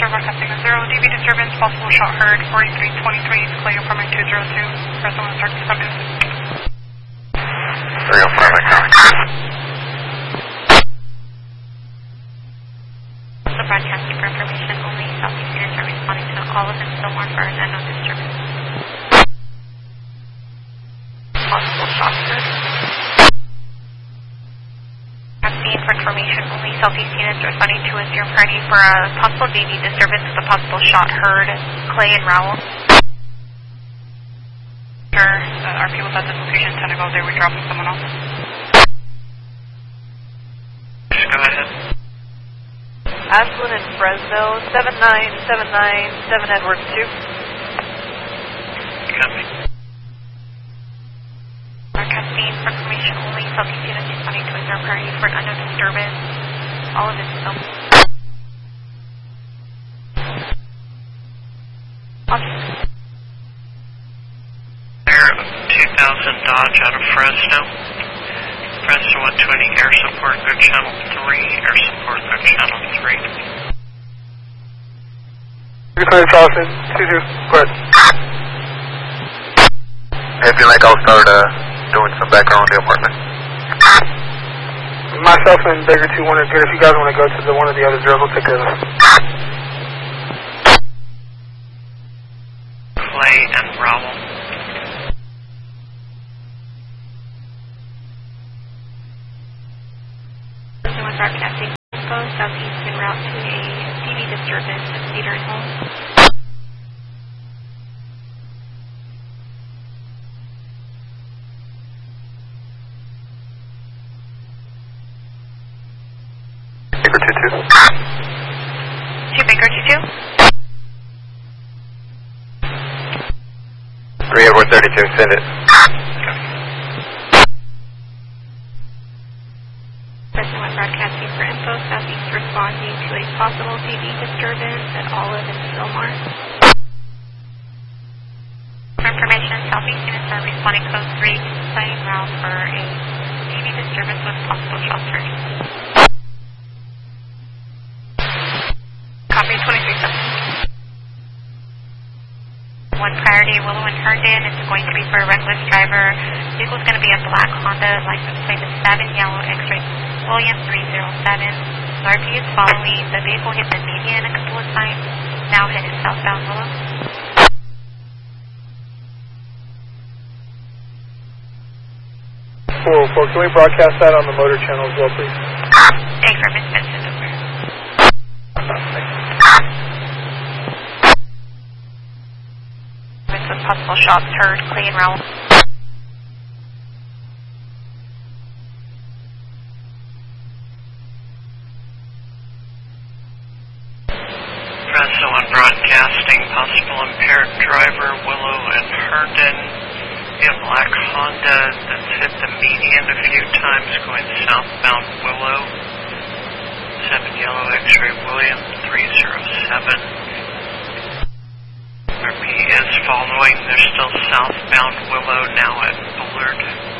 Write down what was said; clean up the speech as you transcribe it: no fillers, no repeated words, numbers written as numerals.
broadcasting to 0, DV disturbance, possible shot heard, 4323, Clay affirming 202, press 1 start to submit. 305, acknowledge. Also broadcasting for information only, Southeast units are responding to all of them still marked for an unknown disturbance. Possible shot heard. For information only, Southeast units are responding to a 0 priority for a possible DV disturbance with a possible shot heard, Clay and Rowell. Sure, our people at this location tend to go there, we're dropping someone off. Just go ahead. Ashland and Fresno, 79797 Edwards 2. Copy. Broadcasting for information only, Southeast units responding to a 0 priority for an unknown disturbance. All of this still. Air 2000 Dodge out of Fresno. Fresno 120, air support, good channel 3, air support, good channel 3. 320 Charleston, 22, go ahead. If you like, I'll start doing some background on the apartment. Myself and Baker 2 1 are good. If you guys want to go to one of the other drills, we'll take care of it. Clay and Rowell. Someone broadcasting info, Southeast en route to a DV disturbance at Cedar Home. Baker 22. 2 Baker 22. 3 Edward 32, send it. Someone broadcasting for info, Southeast responding to a possible DV disturbance at Olive and Silmar. For information, Southeast units are responding code 3, sighting route for a DV disturbance with possible shot heard. Copy 23-7. 1 priority, Willow and Herndon. It's going to be for a reckless driver. Vehicle is going to be a black Honda, license plate is 7 yellow X-ray William 307. RP is following. The vehicle hit the median a couple of times. Now headed southbound Willow. Cool, folks. Can we broadcast that on the motor channel as well, please? Thanks for Miss Benson. Over. With possible shots heard, Clay and Rowell. Fresno on broadcasting, possible impaired driver, Willow and Herndon. A black Honda that's hit the median a few times going southbound Willow. 7 yellow X-ray William 307. RP is following. They're still southbound Willow now at Bullard.